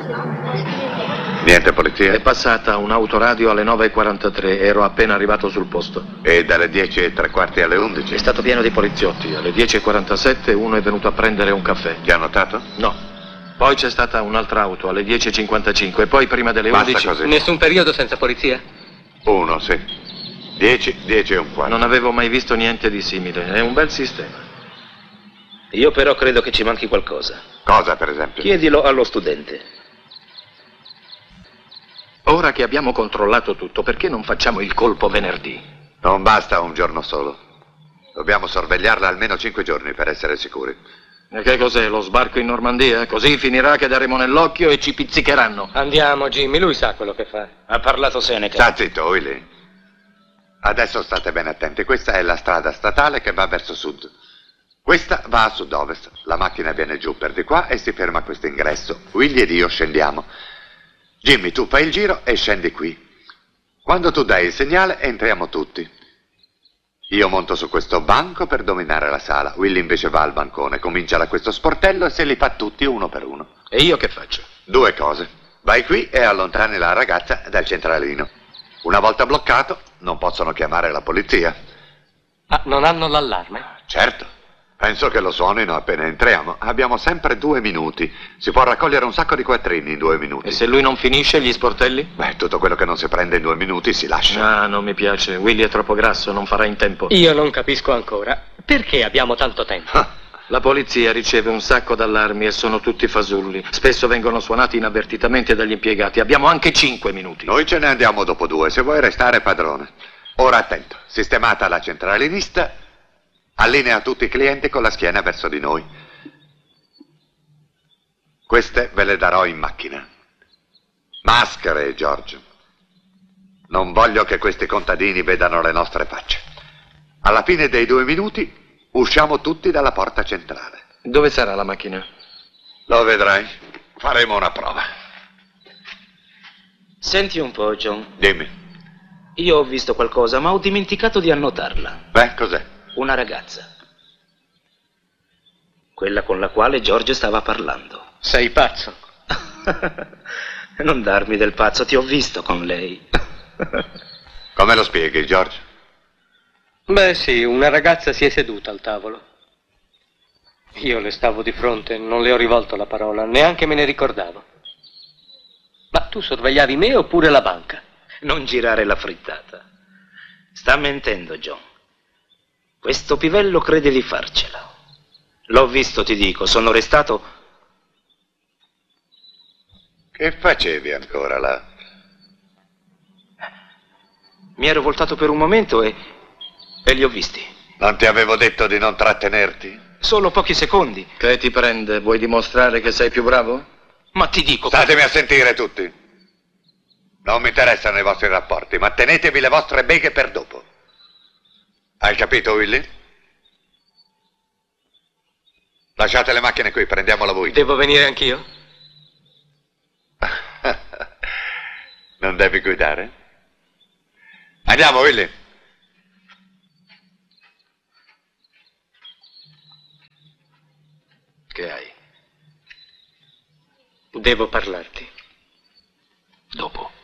Niente polizia? È passata un'autoradio alle 9:43, ero appena arrivato sul posto. E dalle 10:15 alle 11? È stato pieno di poliziotti. Alle 10:47 uno è venuto a prendere un caffè. Ti ha notato? No. Poi c'è stata un'altra auto alle 10:55 e poi prima delle Basta 11. così. Nessun periodo senza polizia? Uno, sì. 10, 10 e un quarto. Non avevo mai visto niente di simile. È un bel sistema. Io però credo che ci manchi qualcosa. Cosa, per esempio? Chiedilo allo studente. Ora che abbiamo controllato tutto, perché non facciamo il colpo venerdì? Non basta un giorno solo. Dobbiamo sorvegliarla almeno 5 giorni per essere sicuri. E che cos'è, lo sbarco in Normandia? Così finirà che daremo nell'occhio e ci pizzicheranno. Andiamo, Jimmy, lui sa quello che fa. Ha parlato Seneca. Sta zitto, Willy. Adesso state ben attenti. Questa è la strada statale che va verso sud. Questa va a sud-ovest. La macchina viene giù per di qua e si ferma a questo ingresso. Willy ed io scendiamo. Jimmy, tu fai il giro e scendi qui. Quando tu dai il segnale, entriamo tutti. Io monto su questo banco per dominare la sala. Willy invece va al bancone, comincia da questo sportello e se li fa tutti uno per uno. E io che faccio? 2 cose. Vai qui e allontani la ragazza dal centralino. Una volta bloccato, non possono chiamare la polizia. Ah, non hanno l'allarme? Certo. Penso che lo suonino appena entriamo. Abbiamo sempre 2 minuti. Si può raccogliere un sacco di quattrini in 2 minuti. E se lui non finisce gli sportelli? Beh, tutto quello che non si prende in 2 minuti si lascia. Ah, non mi piace. Willy è troppo grasso, non farà in tempo. Io non capisco ancora. Perché abbiamo tanto tempo? La polizia riceve un sacco d'allarmi e sono tutti fasulli. Spesso vengono suonati inavvertitamente dagli impiegati. Abbiamo anche 5 minuti. Noi ce ne andiamo dopo 2, se vuoi restare padrone. Ora attento, sistemata la centralinista, allinea tutti i clienti con la schiena verso di noi. Queste ve le darò in macchina. Maschere, George. Non voglio che questi contadini vedano le nostre facce. Alla fine dei 2 minuti usciamo tutti dalla porta centrale. Dove sarà la macchina? Lo vedrai. Faremo una prova. Senti un po', John. Dimmi. Io ho visto qualcosa, ma ho dimenticato di annotarla. Beh, cos'è? Una ragazza. Quella con la quale George stava parlando. Sei pazzo. Non darmi del pazzo, ti ho visto con lei. Come lo spieghi, George? Beh, sì, una ragazza si è seduta al tavolo. Io le stavo di fronte, non le ho rivolto la parola, neanche me ne ricordavo. Ma tu sorvegliavi me oppure la banca? Non girare la frittata. Sta mentendo, John. Questo pivello crede di farcela. L'ho visto, ti dico, sono restato... Che facevi ancora là? Mi ero voltato per un momento e li ho visti. Non ti avevo detto di non trattenerti? Solo pochi secondi. Che ti prende? Vuoi dimostrare che sei più bravo? Ma ti dico... Statemi a sentire tutti. Non mi interessano i vostri rapporti, ma tenetevi le vostre beghe per dopo. Hai capito, Willy? Lasciate le macchine qui, prendiamola voi. Devo venire anch'io? Non devi guidare? Andiamo, Willy. Che hai? Devo parlarti. Dopo.